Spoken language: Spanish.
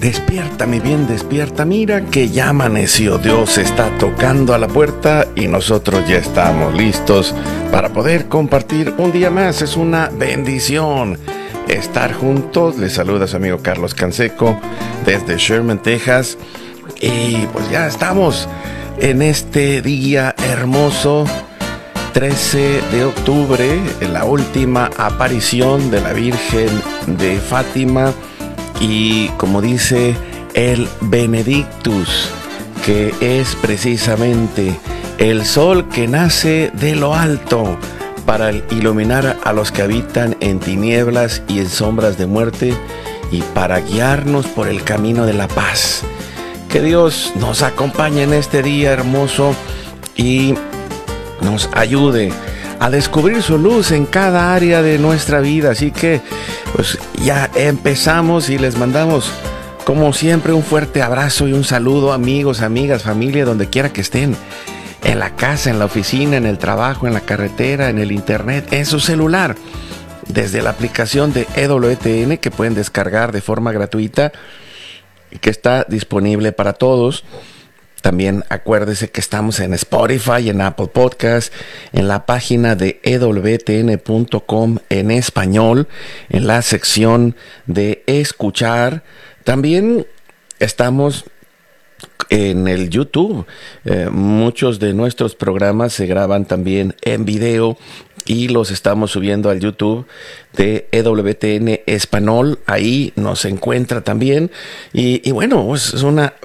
Despierta, mi bien, despierta. Mira que ya amaneció. Dios está tocando a la puerta y nosotros ya estamos listos para poder compartir un día más. Es una bendición estar juntos. Les saluda su amigo Carlos Canseco desde Sherman, Texas. Y pues ya estamos en este día hermoso, 13 de octubre, en la última aparición de la Virgen de Fátima. Y como dice el Benedictus, que es precisamente el sol que nace de lo alto para iluminar a los que habitan en tinieblas y en sombras de muerte y para guiarnos por el camino de la paz. Que Dios nos acompañe en este día hermoso y nos ayude a descubrir su luz en cada área de nuestra vida. Así que pues ya empezamos y les mandamos como siempre un fuerte abrazo y un saludo, amigos, amigas, familia, donde quiera que estén, en la casa, en la oficina, en el trabajo, en la carretera, en el internet, en su celular, desde la aplicación de EWTN que pueden descargar de forma gratuita y que está disponible para todos. También acuérdese que estamos en Spotify, en Apple Podcast, en la página de ewtn.com en español, en la sección de escuchar. También estamos en el YouTube. Muchos de nuestros programas se graban también en video y los estamos subiendo al YouTube de EWTN Español. Ahí nos encuentra también. Y bueno, es una